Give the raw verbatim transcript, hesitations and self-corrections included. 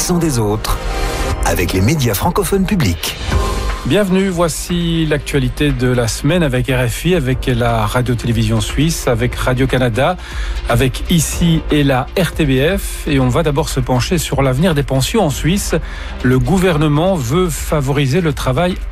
l'accent des autres avec les médias francophones publics. Bienvenue, voici l'actualité de la semaine avec R F I, avec la radio-télévision suisse, avec Radio-Canada, avec ici et là R T B F. Et on va d'abord se pencher sur l'avenir des pensions en Suisse. Le gouvernement veut favoriser le travail